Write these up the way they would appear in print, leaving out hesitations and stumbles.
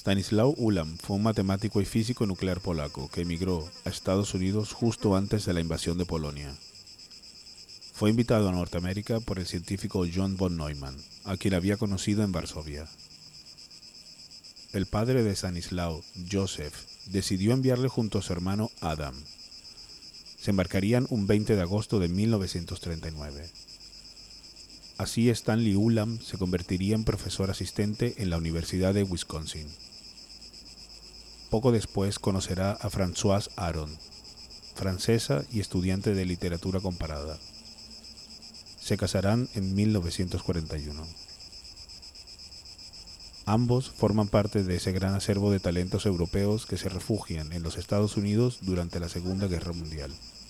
Stanisław Ulam fue un matemático y físico nuclear polaco que emigró a Estados Unidos justo antes de la invasión de Polonia. Fue invitado a Norteamérica por el científico John von Neumann, a quien había conocido en Varsovia. El padre de Stanisław, Joseph, decidió enviarle junto a su hermano Adam. Se embarcarían un 20 de agosto de 1939. Así Stanley Ulam se convertiría en profesor asistente en la Universidad de Wisconsin. Poco después conocerá a Françoise Aron, francesa y estudiante de literatura comparada. Se casarán en 1941. Ambos forman parte de ese gran acervo de talentos europeos que se refugian en los Estados Unidos durante la Segunda Guerra Mundial.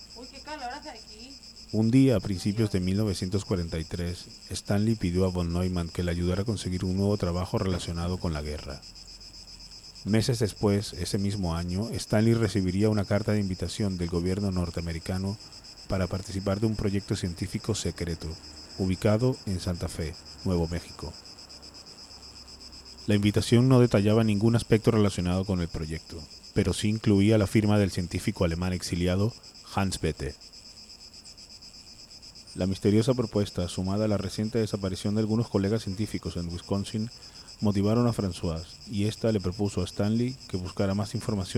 Un día, a principios de 1943, Stanley pidió a von Neumann que le ayudara a conseguir un nuevo trabajo relacionado con la guerra. Meses después, ese mismo año, Stanley recibiría una carta de invitación del gobierno norteamericano para participar de un proyecto científico secreto, ubicado en Santa Fe, Nuevo México. La invitación no detallaba ningún aspecto relacionado con el proyecto, pero sí incluía la firma del científico alemán exiliado Hans Bethe. La misteriosa propuesta, sumada a la reciente desaparición de algunos colegas científicos en Wisconsin, motivaron a Françoise, y ésta le propuso a Stanley que buscara más información